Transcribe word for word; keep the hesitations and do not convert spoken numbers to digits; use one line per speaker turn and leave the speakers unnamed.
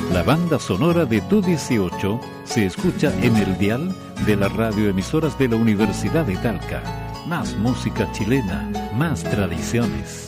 La banda sonora de Tu dieciocho se escucha en el dial de las radioemisoras de la Universidad de Talca. Más música chilena, más tradiciones.